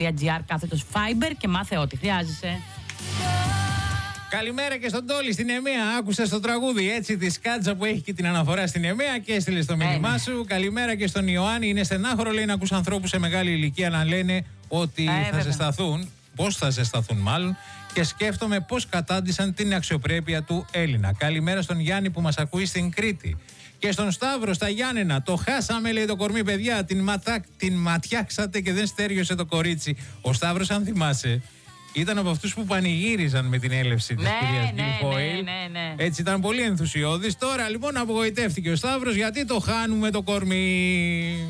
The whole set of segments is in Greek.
live.gr/Fiber και μάθε ό,τι χρειάζεσαι. Καλημέρα και στον Τόλι, στην Εμέα. Άκουσε το τραγούδι έτσι τη Σκάτζα που έχει και την αναφορά στην Εμέα και έστειλε το μήνυμά σου. Καλημέρα και στον Ιωάννη. Είναι στενάχωρο, λέει, να ακούς ανθρώπους σε μεγάλη ηλικία να λένε ότι θα ζεσταθούν. Πώς θα ζεσταθούν, μάλλον. Και σκέφτομαι πώς κατάντησαν την αξιοπρέπεια του Έλληνα. Καλημέρα στον Γιάννη που μας ακούει στην Κρήτη. Και στον Σταύρο, στα Γιάννενα. Το χάσαμε, λέει, το κορμί, παιδιά. Την ματιάξατε και δεν στέριωσε το κορίτσι. Ο Σταύρος, αν θυμάσαι, ήταν από αυτούς που πανηγύριζαν με την έλευση της κυρίας Γκιλφόιλ. Ναι. Έτσι ήταν πολύ ενθουσιώδης. Τώρα λοιπόν απογοητεύτηκε ο Σταύρος γιατί το χάνουμε το κορμί.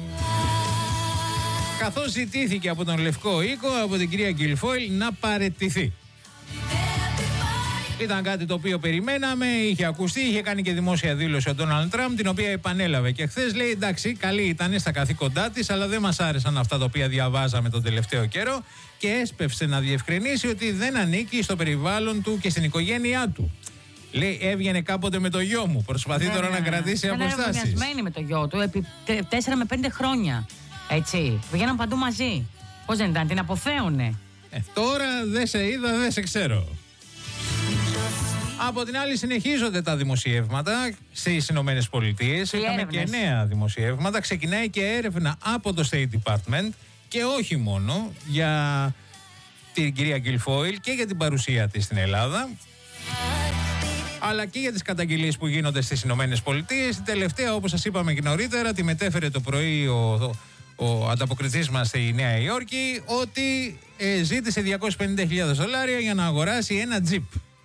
Καθώς ζητήθηκε από τον Λευκό Οίκο, από την κυρία Γκιλφόιλ, να παραιτηθεί. Ήταν κάτι το οποίο περιμέναμε, είχε ακουστεί, είχε κάνει και δημόσια δήλωση ο Ντόναλντ Τραμπ, την οποία επανέλαβε και χθες. Λέει εντάξει, καλή ήταν στα καθήκοντά της, αλλά δεν μας άρεσαν αυτά τα οποία διαβάζαμε τον τελευταίο καιρό και έσπευσε να διευκρινίσει ότι δεν ανήκει στο περιβάλλον του και στην οικογένειά του. Λέει, έβγαινε κάποτε με το γιο μου. Προσπαθεί τώρα να κρατήσει αποστάσεις. Ήταν ευνηδιασμένη με το γιο του επί 4 με 5 χρόνια. Έτσι. Βγαίναν παντού μαζί. Πώς δεν ήταν, την αποθέωνε. Τώρα δεν σε είδα, δεν σε ξέρω. Από την άλλη, συνεχίζονται τα δημοσιεύματα στις Ηνωμένες Πολιτείες. Είχαμε και νέα δημοσιεύματα. Ξεκινάει και έρευνα από το State Department και όχι μόνο για την κυρία Γκιλφόιλ και για την παρουσία της στην Ελλάδα, αλλά και για τις καταγγελίες που γίνονται στις Ηνωμένες Πολιτείες. Η τελευταία, όπως σας είπαμε και νωρίτερα, τη μετέφερε το πρωί ο ανταποκριτής μας στη Νέα Υόρκη, ότι ζήτησε $250,000 για να αγοράσει ένα τζιπ.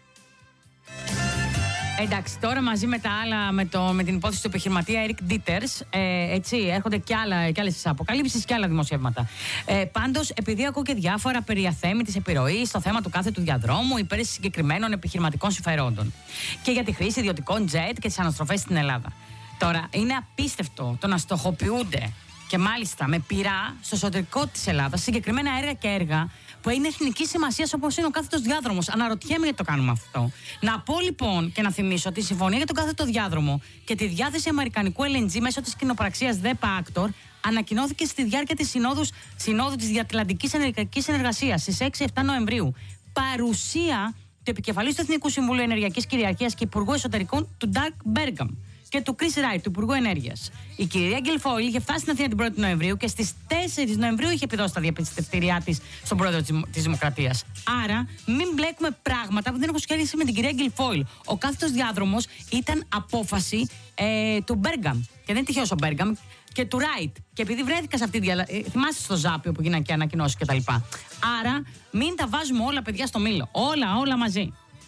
Εντάξει, τώρα μαζί με τα άλλα, με την υπόθεση του επιχειρηματία Eric Dieters, έτσι, έρχονται και άλλες αποκαλύψεις και άλλα δημοσιεύματα. Πάντως, επειδή ακούω και διάφορα περί αθέμητης επιρροής στο θέμα του κάθετου διαδρόμου υπέρ συγκεκριμένων επιχειρηματικών συμφερόντων και για τη χρήση ιδιωτικών τζετ και τις αναστροφές στην Ελλάδα. Τώρα, είναι απίστευτο το να στοχοποιούνται και μάλιστα με πειρά στο εσωτερικό της Ελλάδας συγκεκριμένα έργα και έργα που είναι εθνική σημασία, όπως είναι ο κάθετος διάδρομος. Αναρωτιέμαι γιατί το κάνουμε αυτό. Να πω λοιπόν και να θυμίσω ότι η συμφωνία για τον κάθετο διάδρομο και τη διάθεση αμερικανικού LNG μέσω της κοινοπραξίας DEPA Actor ανακοινώθηκε στη διάρκεια της Συνόδου της Διατλαντικής Ενεργειακής Συνεργασίας στις 6-7 Νοεμβρίου. Παρουσία του επικεφαλής του Εθνικού Συμβουλίου Ενεργειακής Κυριαρχίας και Υπουργού Εσωτερικών του Doug Burgum και του Chris Wright, του Υπουργού Ενέργειας. Η κυρία Γκιλφόιλ είχε φτάσει στην Αθήνα την 1η Νοεμβρίου και στις 4 Νοεμβρίου είχε επιδώσει τα διαπιστευτήριά της στον πρόεδρο της Δημοκρατίας. Άρα, μην μπλέκουμε πράγματα που δεν έχουν σχέση με την κυρία Γκιλφόιλ. Ο κάθετος διάδρομος ήταν απόφαση του Μπέργκαμ. Και δεν είναι τυχαίος ο Μπέργκαμ και του Ράιτ. Και επειδή βρέθηκα σε αυτή τη θυμάστε στο Ζάπιο που γίνανε και ανακοινώσεις κτλ. Άρα, μην τα βάζουμε όλα, παιδιά, στο μήλο. Όλα μαζί.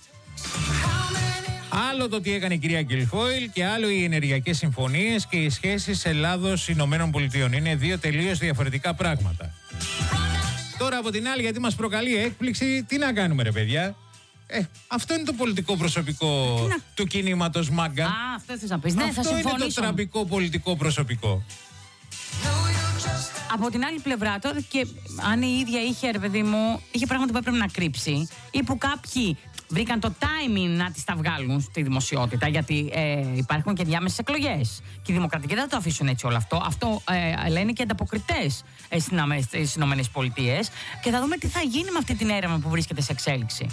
Άλλο το τι έκανε η κυρία Γκιλφόιλ και άλλο οι ενεργειακές συμφωνίες και οι σχέσεις Ελλάδος-Ηνωμένων Πολιτειών. Είναι δύο τελείως διαφορετικά πράγματα. Τώρα από την άλλη, γιατί μας προκαλεί έκπληξη, τι να κάνουμε ρε παιδιά. Αυτό είναι το πολιτικό προσωπικό του κινήματος Μάγκα. Αυτό θες να πεις. Ναι, αυτό είναι το τραμπικό πολιτικό προσωπικό. Από την άλλη πλευρά τώρα, και αν η ίδια είχε, ρε παιδί μου, είχε πράγματα που έπρεπε να κρύψει ή που κάποιοι βρήκαν το timing να τις τα βγάλουν στη δημοσιότητα, γιατί υπάρχουν και διάμεσες εκλογές. Και οι δημοκρατικοί δεν θα το αφήσουν έτσι όλο αυτό. Αυτό λένε και ανταποκριτές στις Ηνωμένες Πολιτείες. Και θα δούμε τι θα γίνει με αυτή την έρευνα που βρίσκεται σε εξέλιξη.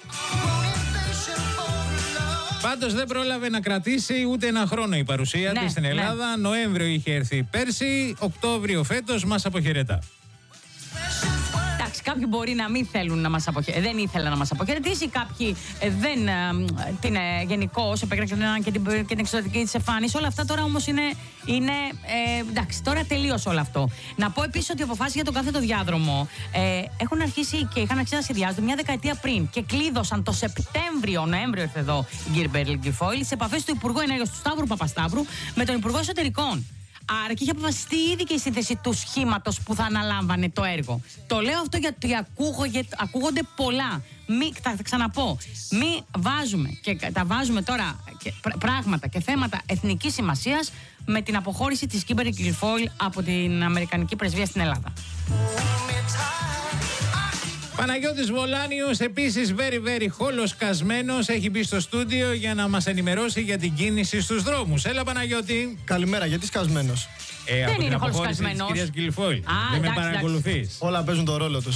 Πάντως δεν πρόλαβε να κρατήσει ούτε ένα χρόνο η παρουσία της στην Ελλάδα. Νοέμβριο είχε έρθει πέρσι, Οκτώβριο φέτος μας αποχαιρετά. Κάποιοι μπορεί να μην θέλουν να μας αποχαιρετήσει, δεν ήθελαν να μας αποχαιρετήσει, κάποιοι δεν την γενικώς επέκριναν και την εξωτερική της εμφάνιση. Όλα αυτά τώρα όμως είναι εντάξει, τώρα τελείωσε όλο αυτό. Να πω επίσης ότι οι αποφάσεις για τον κάθετο διάδρομο έχουν αρχίσει και είχαν αρχίσει να σχεδιάζονται μια δεκαετία πριν και κλείδωσαν το Νοέμβριο ήρθε εδώ η κυρία Γκιλφόιλ σε επαφές του Υπουργού Ενέργειας του Σταύρου Παπασταύρου με τον Υπουργό Εσωτερικών. Άρα και είχε αποφασιστεί ήδη και η σύνθεση του σχήματος που θα αναλάμβανε το έργο. Το λέω αυτό γιατί ακούγονται πολλά. Θα ξαναπώ, μη βάζουμε και τα βάζουμε τώρα πράγματα και θέματα εθνικής σημασίας με την αποχώρηση της Κίμπερ Γκιλφόιλ από την Αμερικανική Πρεσβεία στην Ελλάδα. Παναγιώτης Βολάνιος, επίσης very χολοσκασμένος, έχει μπει στο στούντιο για να μας ενημερώσει για την κίνηση στους δρόμους. Έλα Παναγιώτη. Καλημέρα, γιατί σκασμένος? Δεν είναι χολοσκασμένος. Κυρίας Γκιλφόιλ. Δεν με παρακολουθείς? Όλα παίζουν το ρόλο τους.